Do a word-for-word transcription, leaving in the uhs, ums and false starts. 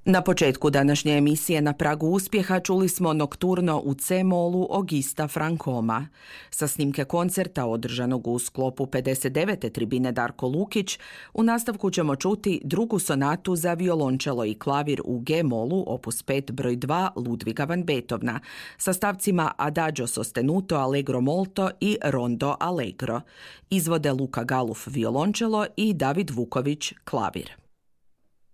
Na početku današnje emisije Na pragu uspjeha čuli smo Nokturno u C-molu Augusta Francoma. Sa snimke koncerta održanog u sklopu pedeset devete tribine Darko Lukić, u nastavku ćemo čuti drugu sonatu za violončelo i klavir u G-molu opus pet broj dva Ludviga van Beethovna sa stavcima Adagio sostenuto allegro molto i Rondo allegro. Izvode Luka Galuf violončelo i David Vuković klavir.